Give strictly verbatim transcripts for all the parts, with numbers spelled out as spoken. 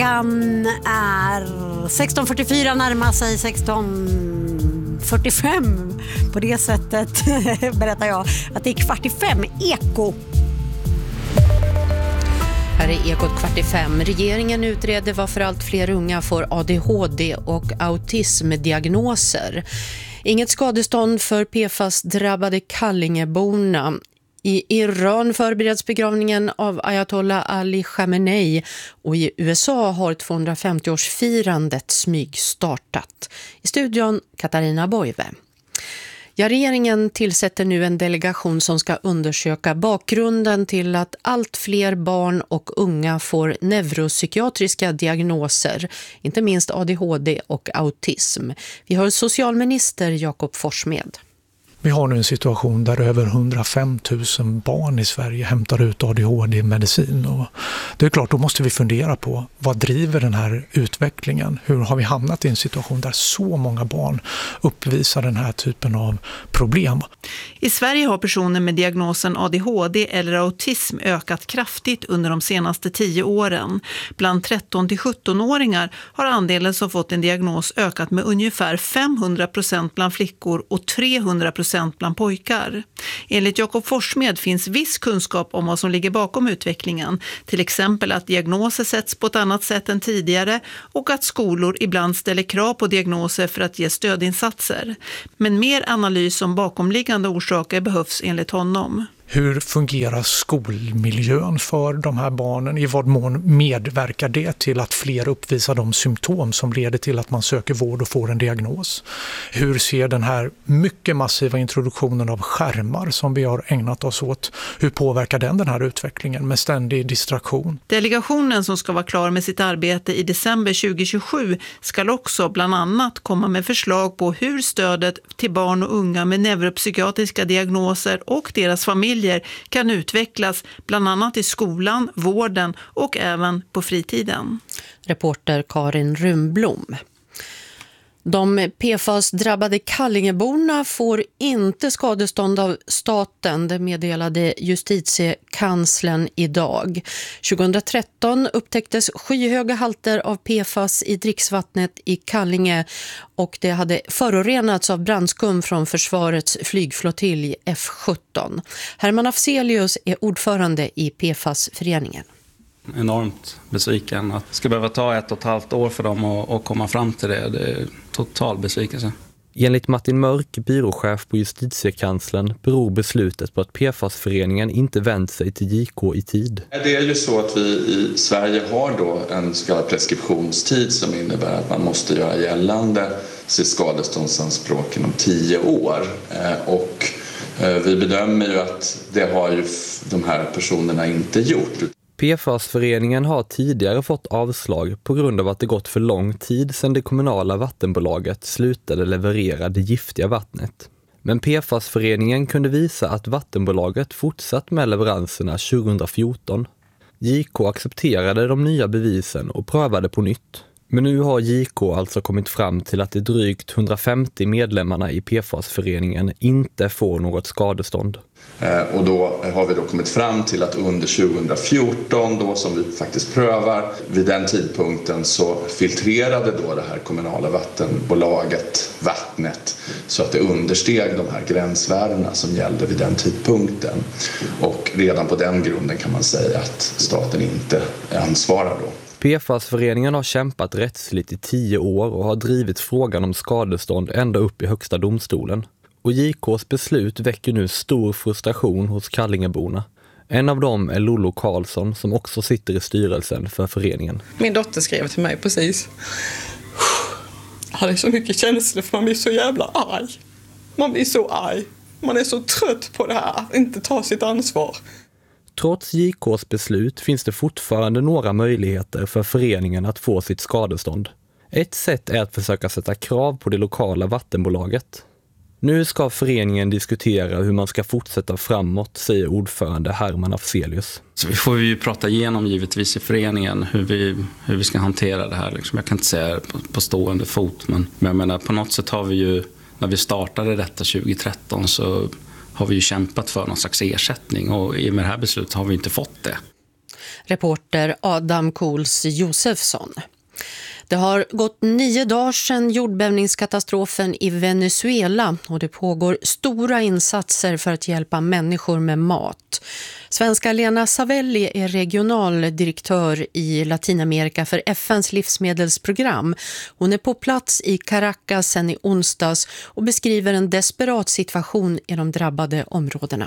Klockan är sexton fyrtiofyra, närmar sig sexton fyrtiofem. På det sättet berättar jag att det är kvart i fem. Eko. Här är Ekot kvart i fem. Regeringen utreder varför allt fler unga får A D H D och autismdiagnoser. Inget skadestånd för P F A S-drabbade Kallingeborna. I Iran förbereds begravningen av Ayatollah Ali Khamenei och i U S A har tvåhundrafemtioårsfirandet smyg startat. I studion Katarina Boive. Ja, regeringen tillsätter nu en delegation som ska undersöka bakgrunden till att allt fler barn och unga får neuropsykiatriska diagnoser, inte minst A D H D och autism. Vi har socialminister Jakob Forssmed. Vi har nu en situation där över hundrafem tusen barn i Sverige hämtar ut A D H D-medicin. Och det är klart, då måste vi fundera på vad driver den här utvecklingen? Hur har vi hamnat i en situation där så många barn uppvisar den här typen av problem? I Sverige har personer med diagnosen A D H D eller autism ökat kraftigt under de senaste tio åren. Bland tretton till sjutton-åringar har andelen som fått en diagnos ökat med ungefär femhundra procent bland flickor och trehundra procent bland pojkar. Enligt Jakob Forssmed finns viss kunskap om vad som ligger bakom utvecklingen. Till exempel att diagnoser sätts på ett annat sätt än tidigare och att skolor ibland ställer krav på diagnoser för att ge stödinsatser. Men mer analys om bakomliggande orsaker behövs enligt honom. Hur fungerar skolmiljön för de här barnen? I vad mån medverkar det till att fler uppvisar de symptom som leder till att man söker vård och får en diagnos? Hur ser den här mycket massiva introduktionen av skärmar som vi har ägnat oss åt, hur påverkar den den här utvecklingen med ständig distraktion? Delegationen som ska vara klar med sitt arbete i december tjugohundratjugosju ska också bland annat komma med förslag på hur stödet till barn och unga med neuropsykiatriska diagnoser och deras familjer kan utvecklas bland annat i skolan, vården och även på fritiden. Reporter Karin Rumblom. De P F A S-drabbade Kallingeborna får inte skadestånd av staten, det meddelade justitiekanslern idag. tjugohundratretton upptäcktes skyhöga halter av P F A S i dricksvattnet i Kallinge och det hade förorenats av brandskum från försvarets flygflottilj F sjutton. Herman Afzelius är ordförande i P F A S-föreningen. Enormt besviken. Att det ska behöva ta ett och ett halvt år för dem att, att komma fram till det. Det är total besvikelse. Enligt Martin Mörk, byråchef på justitiekanslern, beror beslutet på att P F A S-föreningen inte vänt sig till J K i tid. Det är ju så att vi i Sverige har då en så kallad preskriptionstid som innebär att man måste göra gällande sitt skadeståndsanspråk inom tio år. Och vi bedömer ju att det har ju de här personerna inte gjort. P F A S-föreningen har tidigare fått avslag på grund av att det gått för lång tid sedan det kommunala vattenbolaget slutade leverera det giftiga vattnet. Men P F A S-föreningen kunde visa att vattenbolaget fortsatt med leveranserna tjugohundrafjorton. J K accepterade de nya bevisen och prövade på nytt. Men nu har J K alltså kommit fram till att de drygt hundrafemtio medlemmarna i P F A S-föreningen inte får något skadestånd. Och då har vi då kommit fram till att under tjugohundrafjorton, då som vi faktiskt prövar, vid den tidpunkten så filtrerade då det här kommunala vattenbolaget vattnet så att det understeg de här gränsvärdena som gällde vid den tidpunkten. Och redan på den grunden kan man säga att staten inte ansvarar då. P F A S-föreningen har kämpat rättsligt i tio år och har drivit frågan om skadestånd ända upp i högsta domstolen. Och J K:s beslut väcker nu stor frustration hos Kallingeborna. En av dem är Lolo Karlsson som också sitter i styrelsen för föreningen. Min dotter skrev till mig precis. Jag hade så mycket känslor för man blir så jävla arg. Man blir så arg. Man är så trött på det här att inte ta sitt ansvar. Trots J K:s beslut finns det fortfarande några möjligheter för föreningen att få sitt skadestånd. Ett sätt är att försöka sätta krav på det lokala vattenbolaget. Nu ska föreningen diskutera hur man ska fortsätta framåt, säger ordförande Herman Afzelius. Så vi får ju prata igenom givetvis i föreningen hur vi, hur vi ska hantera det här. Liksom. Jag kan inte säga på, på stående fot, men, men jag menar, på något sätt har vi ju, när vi startade detta tjugohundratretton så har vi ju kämpat för någon slags ersättning och i och med det här beslutet har vi inte fått det. Reporter Adam Kools Josefsson. Det har gått nio dagar sedan jordbävningskatastrofen i Venezuela och det pågår stora insatser för att hjälpa människor med mat. Svenska Lena Savelli är regionaldirektör i Latinamerika för F N:s livsmedelsprogram. Hon är på plats i Caracas sedan i onsdags och beskriver en desperat situation i de drabbade områdena.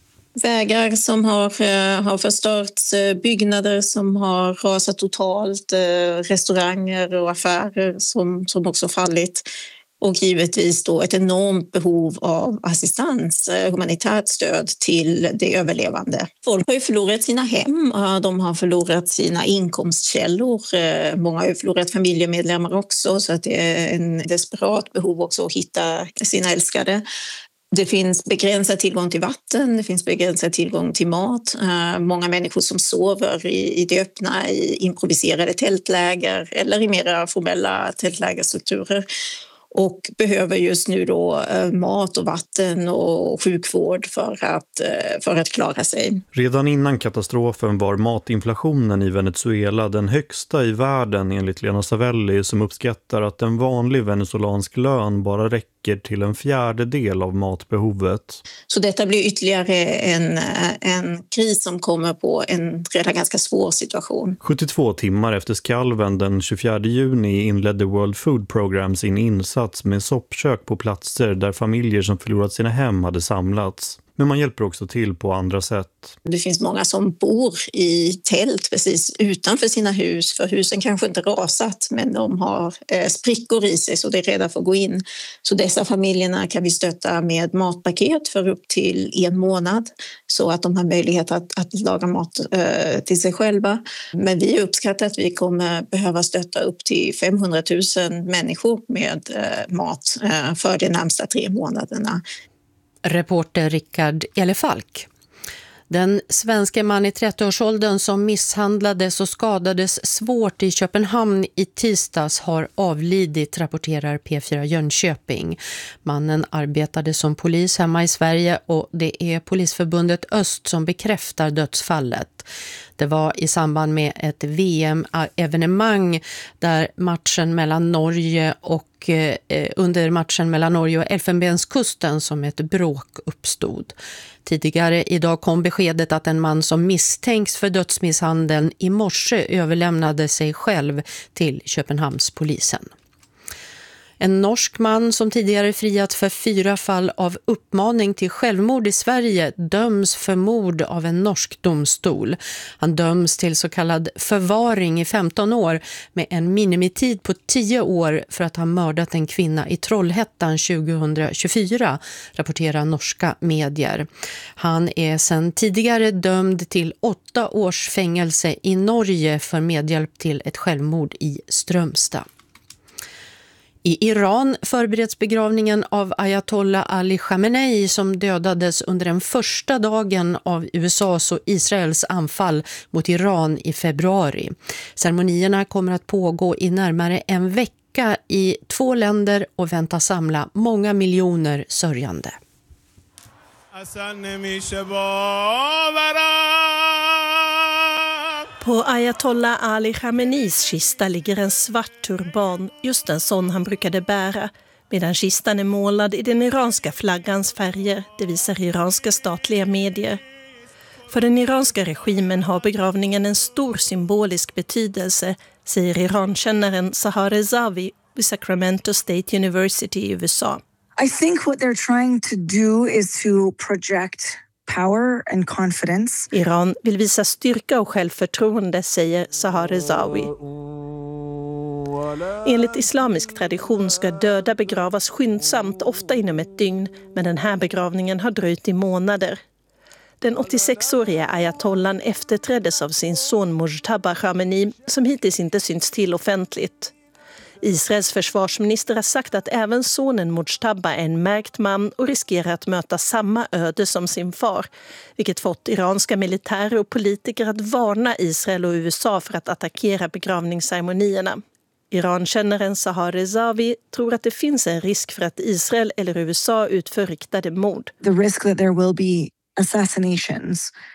Vägar som har, har förstörts, byggnader som har rasat totalt, restauranger och affärer som, som också fallit. Och givetvis då ett enormt behov av assistans, humanitärt stöd till det överlevande. Folk har ju förlorat sina hem, de har förlorat sina inkomstkällor. Många har ju förlorat familjemedlemmar också, så att det är en desperat behov också att hitta sina älskade. Det finns begränsad tillgång till vatten, det finns begränsad tillgång till mat. Många människor som sover i det öppna, i improviserade tältläger eller i mer formella tältlägerstrukturer. Och behöver just nu då mat och vatten och sjukvård för att, för att klara sig. Redan innan katastrofen var matinflationen i Venezuela den högsta i världen enligt Lena Savelli, som uppskattar att en vanlig venezuelansk lön bara räcker till en fjärdedel av matbehovet. Så detta blir ytterligare en, en kris som kommer på en redan ganska svår situation. sjuttiotvå timmar efter skalven den tjugofjärde juni inledde World Food Program sin insats med soppkök på platser där familjer som förlorat sina hem hade samlats. Men man hjälper också till på andra sätt. Det finns många som bor i tält precis utanför sina hus. För husen kanske inte rasat, men de har eh, sprickor i sig så det är redan för att gå in. Så dessa familjerna kan vi stötta med matpaket för upp till en månad. Så att de har möjlighet att, att laga mat eh, till sig själva. Men vi uppskattar att vi kommer behöva stötta upp till femhundratusen människor med eh, mat eh, för de närmsta tre månaderna. Reporter Rickard Elefalk. Den svenska man i trettioårsåldern som misshandlades och skadades svårt i Köpenhamn i tisdags har avlidit, rapporterar P fyra Jönköping. Mannen arbetade som polis hemma i Sverige och det är Polisförbundet Öst som bekräftar dödsfallet. Det var i samband med ett V M-evenemang där matchen mellan Norge och eh, under matchen mellan Norge och Elfenbenskusten som ett bråk uppstod. Tidigare idag kom beskedet att en man som misstänks för dödsmisshandeln i morse överlämnade sig själv till Köpenhamnspolisen. En norsk man som tidigare friat för fyra fall av uppmaning till självmord i Sverige döms för mord av en norsk domstol. Han döms till så kallad förvaring i femton år med en minimitid på tio år för att ha mördat en kvinna i Trollhättan tjugohundratjugofyra, rapporterar norska medier. Han är sedan tidigare dömd till åtta års fängelse i Norge för medhjälp till ett självmord i Strömstad. I Iran förbereds begravningen av Ayatollah Ali Khamenei som dödades under den första dagen av U S A:s och Israels anfall mot Iran i februari. Ceremonierna kommer att pågå i närmare en vecka i två länder och väntas samla många miljoner sörjande. På Ayatollah Ali Khameneis kista ligger en svart turban, just en sån han brukade bära, medan kistan är målad i den iranska flaggans färger, det visar iranska statliga medier. För den iranska regimen har begravningen en stor symbolisk betydelse, säger Irankännaren Sahar Rezavi vid Sacramento State University i U S A. I think what they're trying to do is to project power and confidence. Iran vill visa styrka och självförtroende, säger Sahar Rezavi. Enligt islamisk tradition ska döda begravas skyndsamt, ofta inom ett dygn, men den här begravningen har dröjt i månader. Den åttiosex-åriga ayatollan efterträddes av sin son Mujtaba Khamenei, som hittills inte synts till offentligt. Israels försvarsminister har sagt att även sonen Mujtaba är en märkt man och riskerar att möta samma öde som sin far, vilket fått iranska militärer och politiker att varna Israel och U S A för att attackera begravningsceremonierna. Irankännaren Sahar Rezavi tror att det finns en risk för att Israel eller U S A utför riktade mord. The risk that there will be assassinations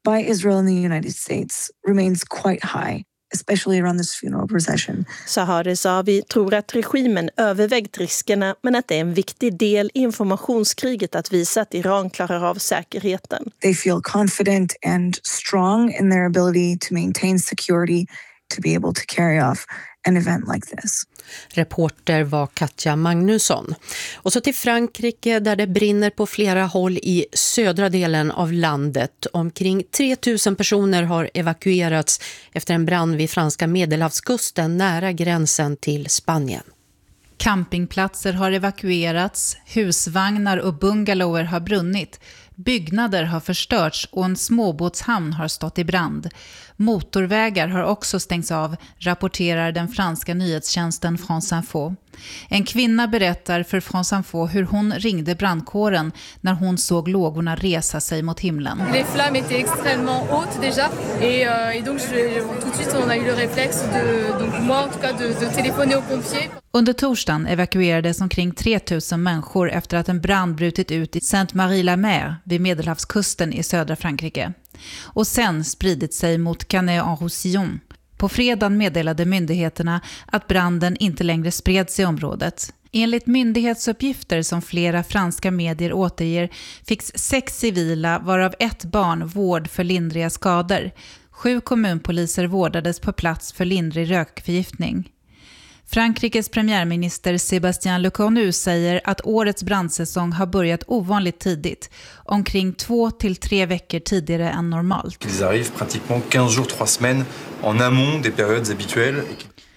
by Israel and the United States remains quite high, especially around this funeral procession. Zaha Rezavi tror att regimen övervägt riskerna, men att det är en viktig del i informationskriget att visa att Iran klarar av säkerheten. They feel confident and strong in their ability to maintain security, to be able to carry off an event like this. Reporter var Katja Magnusson. Och så till Frankrike där det brinner på flera håll i södra delen av landet. Omkring tre tusen personer har evakuerats efter en brand vid franska Medelhavskusten nära gränsen till Spanien. Campingplatser har evakuerats, husvagnar och bungalower har brunnit. Byggnader har förstörts och en småbåtshamn har stått i brand. Motorvägar har också stängts av, rapporterar den franska nyhetstjänsten France Info. En kvinna berättar för France Info hur hon ringde brandkåren när hon såg lågorna resa sig mot himlen. Les flammes étaient extrêmement hautes déjà et, euh, et donc je, tout de suite on a eu le réflexe de donc moi en tout cas de, de téléphoner aux pompiers. Under torsdagen evakuerades omkring tre tusen människor efter att en brand brutit ut i Sainte-Marie-la-Mer vid Medelhavskusten i södra Frankrike. Och sen spridit sig mot Canet-en-Roussillon. På fredagen meddelade myndigheterna att branden inte längre spred sig i området. Enligt myndighetsuppgifter som flera franska medier återger fick sex civila varav ett barn vård för lindriga skador. Sju kommunpoliser vårdades på plats för lindrig rökförgiftning. Frankrikes premiärminister Sébastien Lecornu säger att årets brandsäsong har börjat ovanligt tidigt, omkring två till tre veckor tidigare än normalt. Ils arrivent pratiquement quinze jours, trois semaines en amont des périodes habituelles.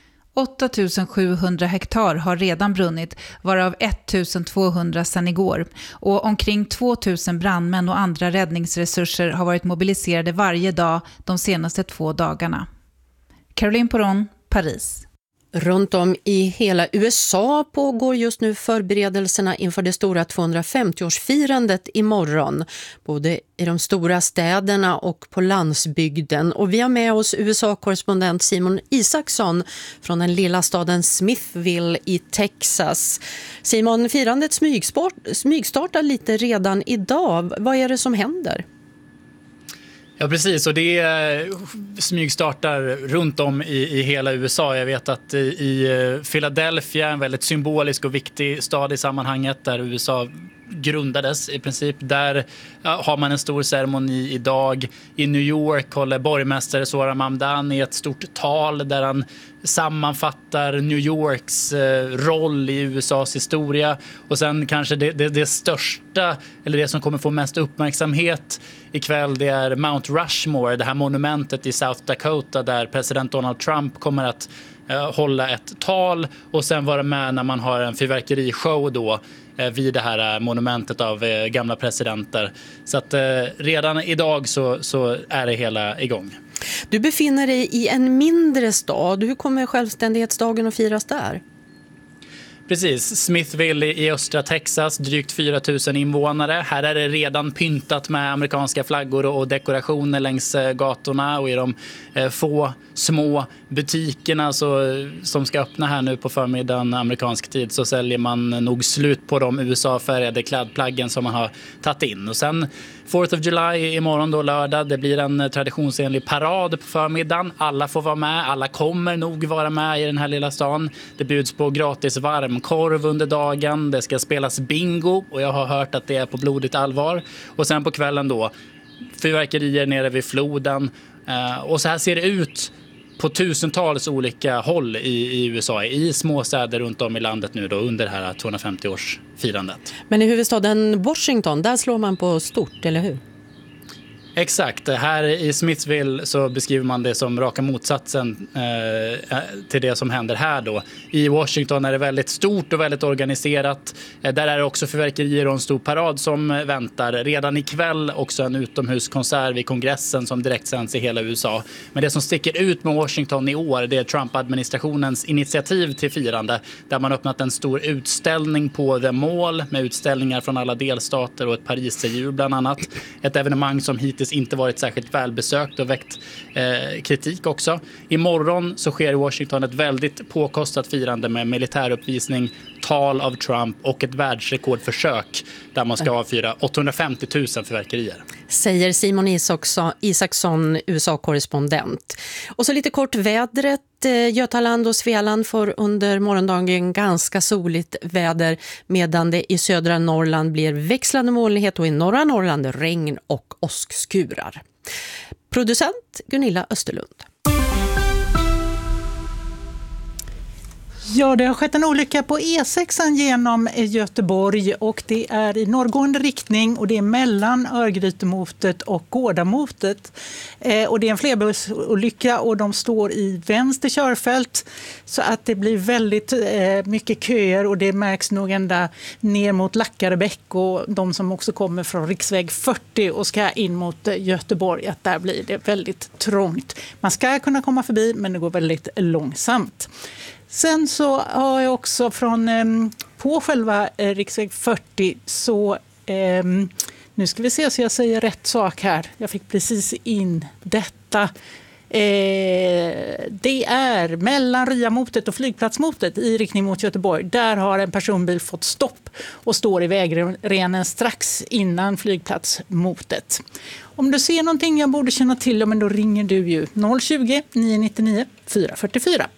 åtta tusen sjuhundra hektar har redan brunnit, varav ett tusen tvåhundra sedan igår. Och omkring två tusen brandmän och andra räddningsresurser har varit mobiliserade varje dag de senaste två dagarna. Caroline Poron, Paris. Runt om i hela U S A pågår just nu förberedelserna inför det stora tvåhundrafemtioårsfirandet imorgon. Både i de stora städerna och på landsbygden. Och vi har med oss U S A-korrespondent Simon Isaksson från den lilla staden Smithville i Texas. Simon, firandet smygsport, smygstartar lite redan idag. Vad är det som händer? Ja, precis. Och det smygstartar runt om i, i hela U S A. Jag vet att i, i Philadelphia, en väldigt symbolisk och viktig stad i sammanhanget där U S A grundades i princip. Där ja, har man en stor ceremoni idag. I New York håller borgmästare Zohran Mamdani ett stort tal där han sammanfattar New Yorks eh, roll i U S As historia. Och sen kanske det, det, det största, eller det som kommer få mest uppmärksamhet ikväll, det är Mount Rushmore, det här monumentet i South Dakota där president Donald Trump kommer att eh, hålla ett tal och sen vara med när man har en fyrverkerishow då eh, vid det här monumentet av eh, gamla presidenter. Så att eh, redan idag så, så är det hela igång. Du befinner dig i en mindre stad. Hur kommer självständighetsdagen att firas där? Precis, Smithville i östra Texas, drygt fyra tusen invånare. Här är det redan pyntat med amerikanska flaggor och dekorationer längs gatorna och i de få små butikerna så, som ska öppna här nu på förmiddagen amerikansk tid så säljer man nog slut på de U S A-färgade klädplaggen som man har tagit in. Och sen fourth of July imorgon då lördag, det blir en traditionsenlig parad på förmiddagen. Alla får vara med, alla kommer nog vara med i den här lilla stan. Det bjuds på gratis varmkorv under dagen, det ska spelas bingo och jag har hört att det är på blodigt allvar. Och sen på kvällen då, fyrverkerier nere vid floden. Och så här ser det ut på tusentals olika håll i, i U S A, i småstäder runt om i landet nu då under det här tvåhundrafemtioårsfirandet. Men i huvudstaden Washington, där slår man på stort, eller hur? Exakt, här i Smithville så beskriver man det som raka motsatsen eh, till det som händer här då. I Washington är det väldigt stort och väldigt organiserat. Eh, där är det också fyrverkerier och en stor parad som väntar. Redan ikväll också en utomhuskonsert vid kongressen som direkt sänds i hela U S A. Men det som sticker ut med Washington i år, det är Trump-administrationens initiativ till firande. Där man öppnat en stor utställning på The Mall med utställningar från alla delstater och ett pariserhjul bland annat. Ett evenemang som hittills inte varit särskilt välbesökt och väckt eh, kritik också. Imorgon så sker i Washington ett väldigt påkostat firande med militäruppvisning, tal av Trump och ett världsrekordförsök där man ska avfyra åttahundrafemtio tusen fyrverkerier. Säger Simon Isaksson, U S A-korrespondent. Och så lite kort vädret. Götaland och Svealand får under morgondagen ganska soligt väder, medan det i södra Norrland blir växlande molnighet och i norra Norrland regn och åskskurar. Producent Gunilla Österlund. Ja, det har skett en olycka på E sex genom Göteborg och det är i norrgående riktning och det är mellan Örgrytemotet och Gårdamotet. Eh, och det är en flerbussolycka och de står i vänster körfält så att det blir väldigt eh, mycket köer och det märks nog ända ner mot Lackarebäck och de som också kommer från riksväg fyrtio och ska in mot Göteborg, att där blir det väldigt trångt. Man ska kunna komma förbi men det går väldigt långsamt. Sen så har jag också från eh, på själva eh, riksväg fyrtio så eh, nu ska vi se så jag säger rätt sak här. Jag fick precis in detta. Eh, det är mellan Ryamotet och flygplatsmotet i riktning mot Göteborg. Där har en personbil fått stopp och står i vägrenen strax innan flygplatsmotet. Om du ser någonting jag borde känna till, men då ringer du ju noll tjugo, nio nio nio, fyra fyra fyra.